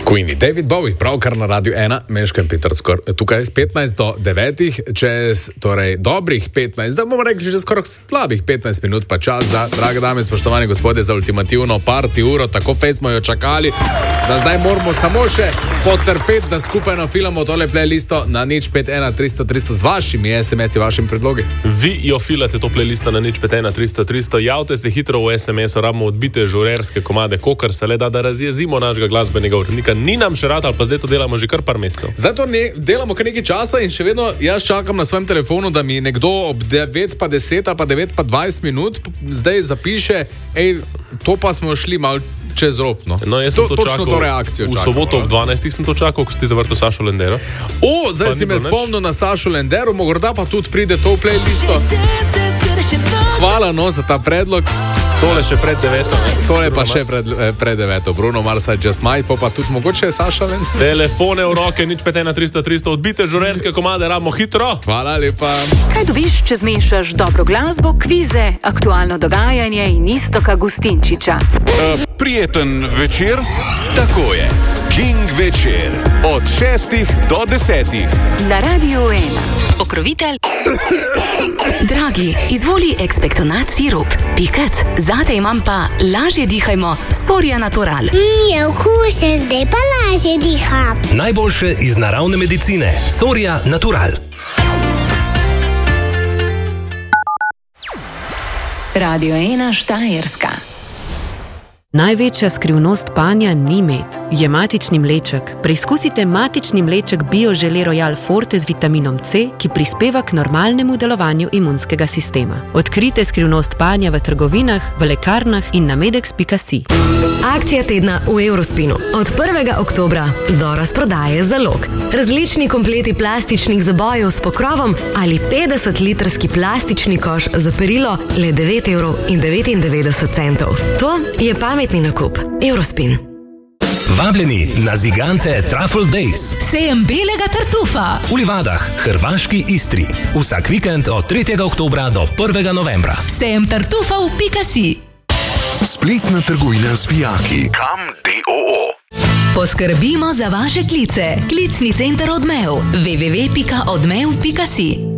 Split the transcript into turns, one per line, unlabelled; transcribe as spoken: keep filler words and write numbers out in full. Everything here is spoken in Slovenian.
Queenie, David Bowie, pravkar na Radiu ena, Meškem Peterskor, tukaj z petnajst do devetih, čez torej dobrih petnajst, da bomo rekli že skoraj slabih petnajst minut, pa čas za, drage dame, spoštovani gospodje, za ultimativno party uro, tako fejs smo jo čakali, da zdaj moramo samo še potrpeti, da skupaj nafilamo tole playlisto na nič pet ena tristo tristo z vašimi es em es-i, vašimi predlogi.
Vi jo filate to playlisto na nič pet ena tristo tristo, javte se hitro v es em es-u, rabimo odbite žurerske komade, kokar se le da, da razjezimo našega glasbenega urednika. Ni nam še rad, ali pa zdaj to delamo že kar par mesecev.
Zdaj to ne, delamo kar nekaj časa in še vedno jaz čakam na svojem telefonu, da mi nekdo ob devet pa deset ali pa devet pa dvajset minut zdaj zapiše, ej, to pa smo šli mal čez rob, no.
No, jaz sem to,
to
čakal,
to reakcijo
v
čakal,
soboto ob dvanajstih sem to čakal, ko si ti zavrtel Sašo Lendero.
O, zdaj pa si me spomnil na Sašo Lendero, morda pa tudi pride to v playlisto. Hvala, no, za ta predlog.
Tole še pred deveto.
Tole pa še pred, pred deveto. Bruno Mars, Just Might, pa tudi mogoče Saša Lendero.
Telefone v roke, nič pet ena tristo tristo, odbite žurerske komade, rabimo hitro.
Hvala lepa.
Kaj dobiš, če zmešaš dobro glasbo, kvize, aktualno dogajanje in Iztoka Gustinčiča?
Uh, prijeten večer, tako je. King večer, od šestih do desetih.
Na Radiu ena. Pokrovitelj. Dragi, izvoli ekspektonat sirup. Pikac, zate imam pa lažje dihajmo Soria Natural.
Mm, je okusen, zdaj pa lažje diham.
Najboljše iz naravne medicine. Soria Natural.
Radio ena Štajerska.
Največja skrivnost panja ni med, je matični mleček. Preizkusite matični mleček Bio-Žele Royal Forte z vitaminom C, ki prispeva k normalnemu delovanju imunskega sistema. Odkrite skrivnost panja v trgovinah, v lekarnah in na medex pika si.
Akcija tedna v Eurospinu. Od prvega oktobra do razprodaje zalog. Različni kompleti plastičnih zabojev s pokrovom ali petdesetlitrski plastični koš za perilo le devet evrov in devetindevetdeset centov. To je pametni nakup. Eurospin.
Vabljeni na Zigante Truffle Days.
Sejem belega tartufa.
V Livadah, hrvaški Istri. Vsak vikend od tretjega oktobra do prvega novembra.
Sejem tartufa v pika si.
Spletna trgovina z vijaki. Kam D O O.
Poskrbimo za vaše klice. Klicni center Odmev. w w w pika odmev pika si.